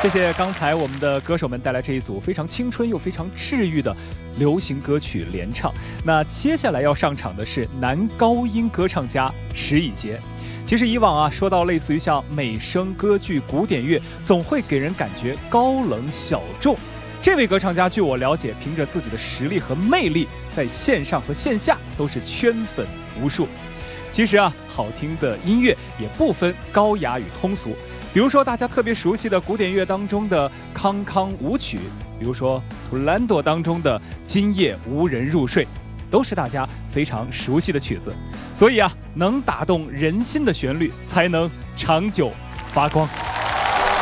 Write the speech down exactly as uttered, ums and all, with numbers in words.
谢谢刚才我们的歌手们带来这一组非常青春又非常治愈的流行歌曲联唱。那接下来要上场的是男高音歌唱家石以洁。其实以往啊，说到类似于像美声、歌剧、古典乐，总会给人感觉高冷小众。这位歌唱家，据我了解，凭着自己的实力和魅力，在线上和线下都是圈粉无数。其实啊，好听的音乐也不分高雅与通俗。比如说大家特别熟悉的古典乐当中的康康舞曲，比如说图兰朵当中的今夜无人入睡，都是大家非常熟悉的曲子。所以啊，能打动人心的旋律才能长久发光。